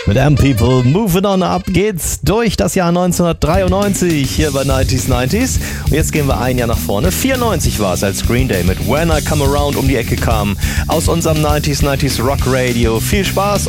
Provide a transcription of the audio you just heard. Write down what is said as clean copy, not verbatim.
Mit M-People, moving on up geht's durch das Jahr 1993 hier bei 90s. Und jetzt gehen wir ein Jahr nach vorne. 94 war es, als Green Day mit When I Come Around um die Ecke kam. Aus unserem 90s Rock Radio. Viel Spaß